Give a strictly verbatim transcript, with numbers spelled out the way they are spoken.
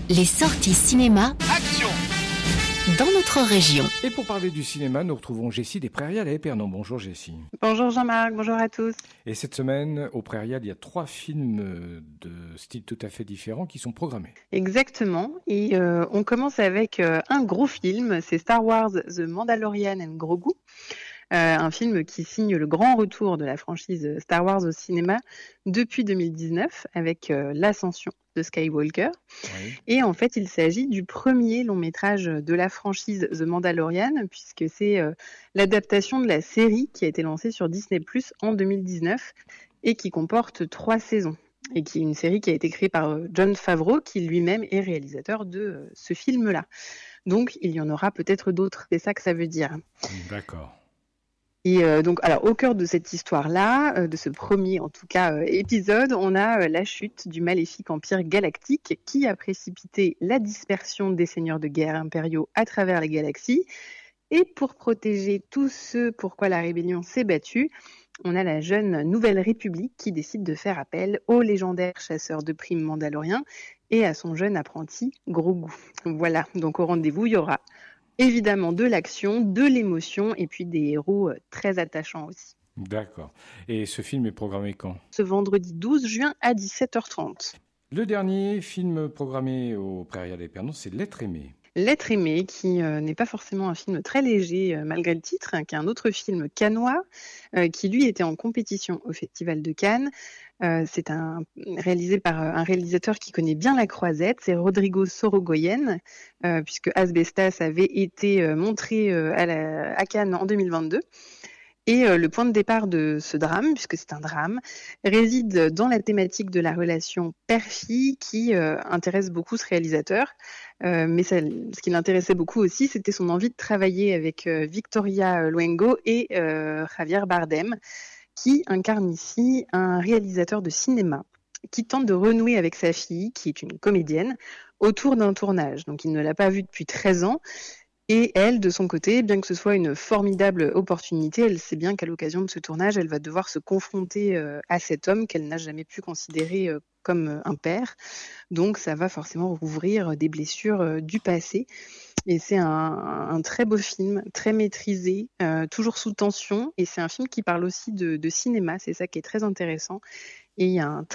Les sorties cinéma Action dans notre région. Et pour parler du cinéma, nous retrouvons Jessie des Prairiales à Épernon. Bonjour Jessie. Bonjour Jean-Marc, bonjour à tous. Et cette semaine, au Prairiales, il y a trois films de style tout à fait différents qui sont programmés. Exactement, et euh, on commence avec euh, un gros film, c'est Star Wars The Mandalorian and Grogu. Euh, un film qui signe le grand retour de la franchise Star Wars au cinéma depuis deux mille dix-neuf avec euh, l'ascension de Skywalker. Oui. Et en fait, il s'agit du premier long métrage de la franchise The Mandalorian, puisque c'est euh, l'adaptation de la série qui a été lancée sur Disney plus, en deux mille dix-neuf et qui comporte trois saisons. Et qui est une série qui a été créée par Jon Favreau, qui lui-même est réalisateur de euh, ce film-là. Donc, il y en aura peut-être d'autres, c'est ça que ça veut dire. D'accord. Et euh, donc, alors, au cœur de cette histoire-là, euh, de ce premier, en tout cas, euh, épisode, on a euh, la chute du maléfique empire galactique qui a précipité la dispersion des seigneurs de guerre impériaux à travers les galaxies. Et pour protéger tous ceux pourquoi la rébellion s'est battue, on a la jeune Nouvelle République qui décide de faire appel au légendaire chasseur de primes mandalorien et à son jeune apprenti Grogu. Voilà, donc au rendez-vous, il y aura évidemment de l'action, de l'émotion et puis des héros très attachants aussi. D'accord. Et ce film est programmé quand ? Ce vendredi douze juin à dix-sept heures trente. Le dernier film programmé au Prairiales d'Épernon, c'est L'être aimé. L'être aimé, qui euh, n'est pas forcément un film très léger euh, malgré le titre, hein, qui est un autre film cannois, euh, qui lui était en compétition au Festival de Cannes. Euh, c'est un, réalisé par un réalisateur qui connaît bien la croisette, c'est Rodrigo Sorogoyen, euh, puisque Asbestas avait été euh, montré euh, à, la, à Cannes en deux mille vingt-deux. Et euh, le point de départ de ce drame, puisque c'est un drame, réside dans la thématique de la relation père-fille qui euh, intéresse beaucoup ce réalisateur. Euh, mais ça, ce qui l'intéressait beaucoup aussi, c'était son envie de travailler avec euh, Victoria Luengo et euh, Javier Bardem, qui incarne ici un réalisateur de cinéma qui tente de renouer avec sa fille, qui est une comédienne, autour d'un tournage. Donc il ne l'a pas vue depuis treize ans. Et elle, de son côté, bien que ce soit une formidable opportunité, elle sait bien qu'à l'occasion de ce tournage, elle va devoir se confronter euh, à cet homme qu'elle n'a jamais pu considérer euh, comme un père. Donc ça va forcément rouvrir des blessures euh, du passé. Et c'est un, un très beau film, très maîtrisé, euh, toujours sous tension. Et c'est un film qui parle aussi de, de cinéma, c'est ça qui est très intéressant. Et il y a un